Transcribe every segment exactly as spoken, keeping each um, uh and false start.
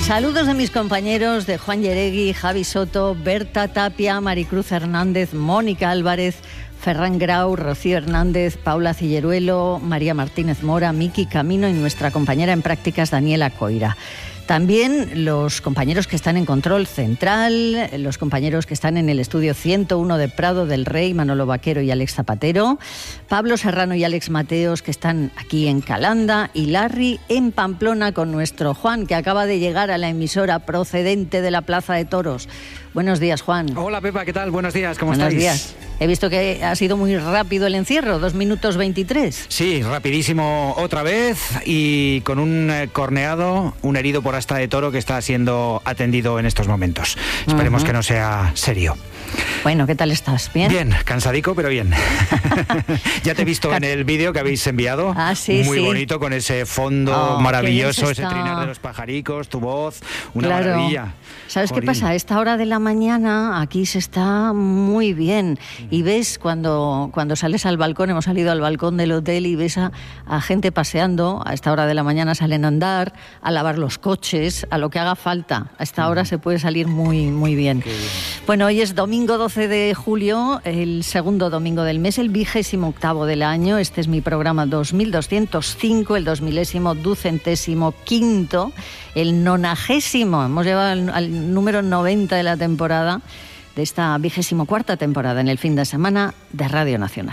Saludos de mis compañeros de Juan Yeregui, Javi Soto, Berta Tapia, Maricruz Hernández, Mónica Álvarez, Ferran Grau, Rocío Hernández, Paula Cilleruelo, María Martínez Mora, Miki Camino y nuestra compañera en prácticas Daniela Coira. También los compañeros que están en Control Central, los compañeros que están en el estudio ciento uno de Prado del Rey, Manolo Vaquero y Alex Zapatero, Pablo Serrano y Alex Mateos, que están aquí en Calanda, y Larry en Pamplona con nuestro Juan, que acaba de llegar a la emisora procedente de la Plaza de Toros. Buenos días, Juan. Hola, Pepa, ¿qué tal? Buenos días, ¿cómo Buenos estáis? Buenos días. He visto que ha sido muy rápido el encierro, dos minutos veintitrés. Sí, rapidísimo otra vez y con un eh, corneado, un herido por asta de toro que está siendo atendido en estos momentos. Esperemos uh-huh. que no sea serio. Bueno, ¿qué tal estás? ¿Bien? Bien, cansadico, pero bien. Ya te he visto en el vídeo que habéis enviado. Ah, sí, Muy sí. bonito, con ese fondo oh, maravilloso, ese está... trinar de los pajaricos, tu voz, una claro. maravilla. ¿Sabes Jolín. qué pasa? A esta hora de la mañana aquí se está muy bien. Y ves cuando, cuando sales al balcón, hemos salido al balcón del hotel y ves a, a gente paseando. A esta hora de la mañana salen a andar, a lavar los coches, a lo que haga falta. A esta hora uh-huh. se puede salir muy, muy bien. bien. Bueno, hoy es domingo doce de julio, el segundo domingo del mes, el vigésimo octavo del año. Este es mi programa dos mil doscientos cinco, el dos milésimo ducentésimo quinto, el nonagésimo. Hemos llegado al, al número noventa de la temporada, de esta vigésimo cuarta temporada en el fin de semana de Radio Nacional.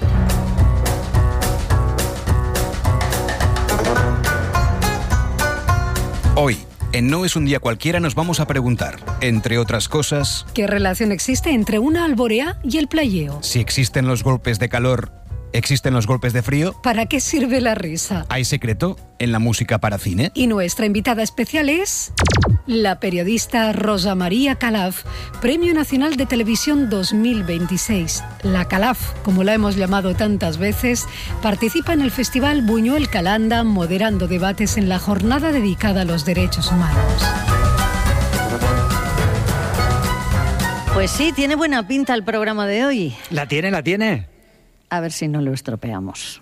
Hoy, en No es un día cualquiera, nos vamos a preguntar, entre otras cosas... ¿Qué relación existe entre una alboreá y el playeo? Si existen los golpes de calor, ¿existen los golpes de frío? ¿Para qué sirve la risa? ¿Hay secreto en la música para cine? Y nuestra invitada especial es... la periodista Rosa María Calaf, Premio Nacional de Televisión dos mil veintiséis. La Calaf, como la hemos llamado tantas veces, participa en el Festival Buñuel Calanda, moderando debates en la jornada dedicada a los derechos humanos. Pues sí, tiene buena pinta el programa de hoy. La tiene, la tiene. A ver si no lo estropeamos.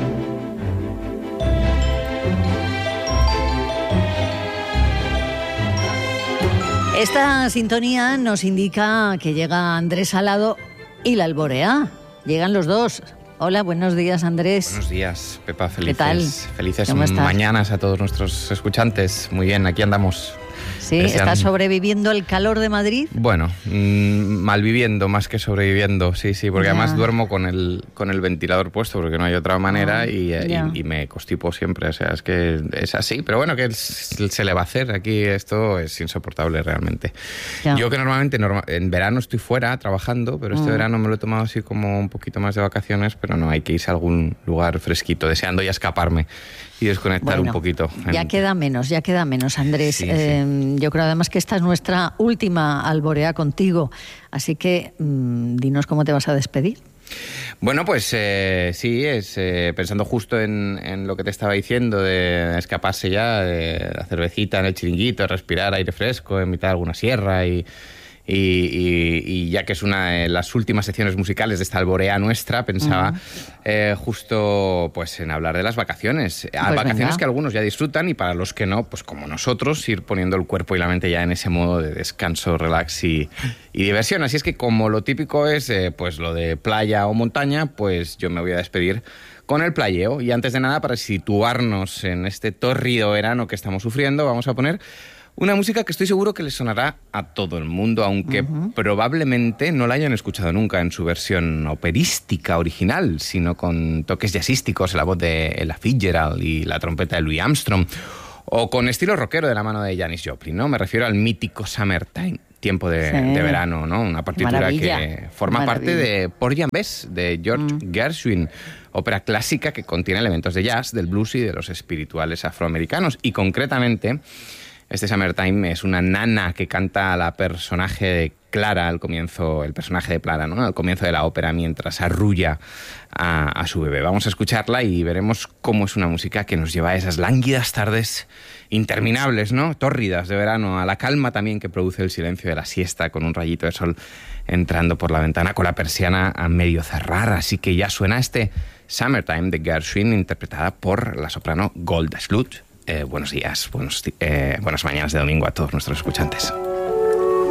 Esta sintonía nos indica que llega Andrés Salado y la alboreá. Llegan los dos. Hola, buenos días, Andrés. Buenos días, Pepa. Felices, ¿Qué tal? Felices ¿Cómo estás? mañanas a todos nuestros escuchantes. Muy bien, aquí andamos. Sí, ¿estás sobreviviendo el calor de Madrid? Bueno, mmm, malviviendo más que sobreviviendo, sí, sí, porque ya. además duermo con el, con el ventilador puesto porque no hay otra manera ah, y, y, y me constipo siempre, o sea, es que es así, pero bueno, ¿qué se le va a hacer? Aquí esto es insoportable realmente. Ya. Yo que normalmente norma, en verano estoy fuera trabajando, pero este mm. verano me lo he tomado así como un poquito más de vacaciones, pero no, hay que irse a algún lugar fresquito, deseando ya escaparme y desconectar bueno, un poquito. Ya en... queda menos, ya queda menos, Andrés. Sí, eh, sí. Yo creo además que esta es nuestra última alboreá contigo, así que mmm, dinos cómo te vas a despedir. Bueno, pues eh, sí, es eh, pensando justo en, en lo que te estaba diciendo, de escaparse ya, de la cervecita en el chiringuito, respirar aire fresco en mitad de alguna sierra y... Y, y, y ya que es una de las últimas secciones musicales de esta alboreá nuestra, pensaba uh-huh. eh, justo pues en hablar de las vacaciones. Pues vacaciones venga. Que algunos ya disfrutan y para los que no, pues como nosotros, ir poniendo el cuerpo y la mente ya en ese modo de descanso, relax y, y diversión. Así es que como lo típico es eh, pues lo de playa o montaña, pues yo me voy a despedir con el playeo. Y antes de nada, para situarnos en este tórrido verano que estamos sufriendo, vamos a poner una música que estoy seguro que le sonará a todo el mundo, aunque uh-huh. probablemente no la hayan escuchado nunca en su versión operística original, sino con toques jazzísticos, la voz de Ella Fitzgerald y la trompeta de Louis Armstrong, o con estilo rockero de la mano de Janis Joplin, ¿no? Me refiero al mítico Summertime, tiempo de, sí. de verano, ¿no? Una partitura Maravilla. que forma Maravilla. parte de Porgy and Bess, de George mm. Gershwin, ópera clásica que contiene elementos de jazz, del blues y de los espirituales afroamericanos, y concretamente... Este Summertime es una nana que canta a la personaje de Clara al comienzo, el personaje de Clara, ¿no? Al comienzo de la ópera mientras arrulla a, a su bebé. Vamos a escucharla y veremos cómo es una música que nos lleva a esas lánguidas tardes interminables, ¿no? Tórridas de verano, a la calma también que produce el silencio de la siesta con un rayito de sol entrando por la ventana con la persiana a medio cerrar. Así que ya suena este Summertime de Gershwin interpretada por la soprano Golda Sloot. eh, buenos días, buenos, eh, buenas mañanas de domingo a todos nuestros escuchantes.